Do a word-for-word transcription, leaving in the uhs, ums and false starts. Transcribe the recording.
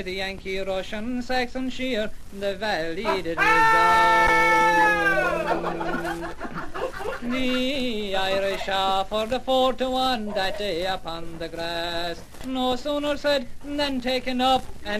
The Yankee, Russian, Saxon, sheer, the valley did resound. The Irish are for the four to one that day upon the grass. No sooner said than taken up, and